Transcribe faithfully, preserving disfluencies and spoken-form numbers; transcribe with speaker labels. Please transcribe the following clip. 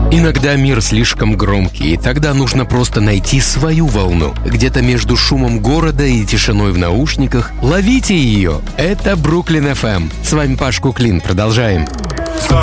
Speaker 1: Иногда мир слишком громкий, и тогда нужно просто найти свою волну. Где-то между шумом города и тишиной в наушниках. Ловите ее. Это Бруклин эф эм. С вами Паш Куклин. Продолжаем.